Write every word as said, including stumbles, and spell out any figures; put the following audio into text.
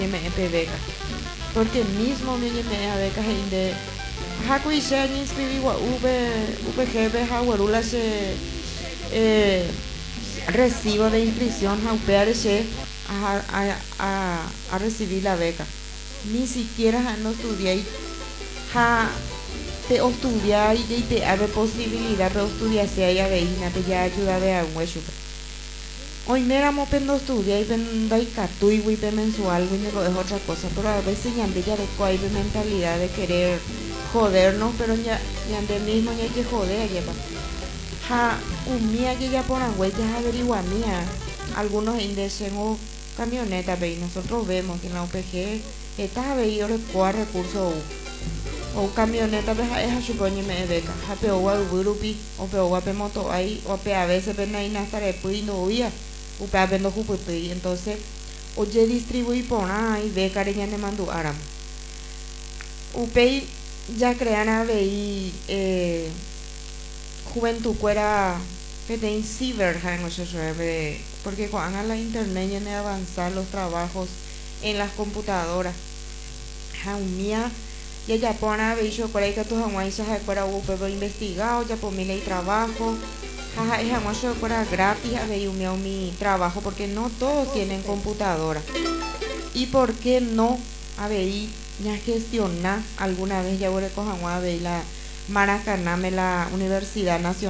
me pe beca porque mismo me me a beca de haku ise ni inscribí wa ube upg be hawarula se eh, recibo de inscripción a upearse a, a, a, a recibir la beca ni siquiera no estudié ha te estudiar y te abre posibilidad de estudiar si hay veina te ya ayuda de a un hueso hoy me éramos pendo estudiar y pendo y catu y wipe mensual y es otra cosa pero a veces ya de ya de cuál mentalidad de querer jodernos pero ya ya de mismo ya hay que joder ya ha un mía que ya por agüey ya averigua mía algunos índices o camioneta ve nosotros vemos que en la U P G estas veído recuerda recursos o camioneta es a supoñe me beca ha peo wa grupi o peo wa pe moto ahí o pe a veces ven ahí na estar puindo huía o pe vendo juputi entonces oye distribuir por ahí beca de ne mandu aram u pe ya crean a veí eh, juventud fuera que te ciber porque cuando la internet viene a avanzar los trabajos en las computadoras mía ya ya pone bicho por ahí que tus aguanzas para pero investigado ya por mi ley trabajo jaja es aguanzo para gratis a ver mi trabajo porque no todos tienen computadora y por qué no a ver ya gestionar alguna vez ya voy a coger a ver la Maracaná la Universidad Nacional